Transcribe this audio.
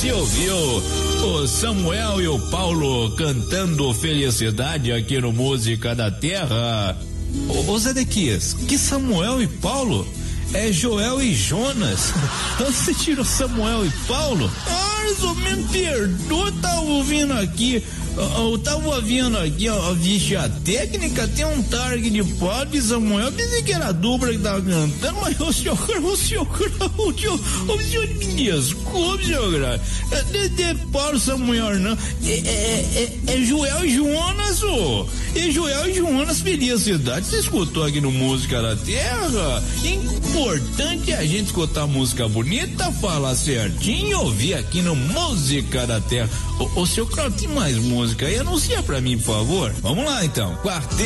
Você ouviu o Samuel e o Paulo cantando Felicidade aqui no Música da Terra. Ô Zedequias, que Samuel e Paulo? É Joel e Jonas. Então você tirou Samuel e Paulo? Ah, me perdoa, tava ouvindo aqui. Eu tava ouvindo aqui, ó, vixe, a técnica tem um target de Paulo e Samuel. Eu pensei que era a dupla que tava cantando, mas o senhor me desculpe, senhor Graça. É Paulo Samuel, não. É Joel e Jonas, ô. É Joel e Jonas, Felicidade. Você escutou aqui no Música da Terra? Importante é a gente escutar música bonita, falar certinho, ouvir aqui no Música da Terra. Ô, seu Claudio, tem mais música aí? Anuncia pra mim, por favor. Vamos lá, então. Quarteto